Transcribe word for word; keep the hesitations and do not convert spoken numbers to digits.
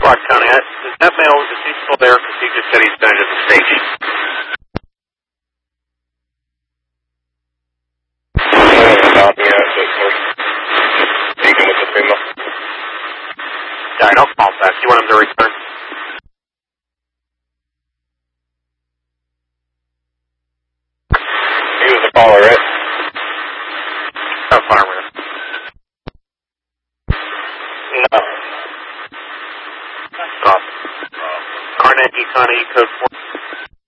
Clark County. Is that male, is he still there? Because he just said he's been at the station.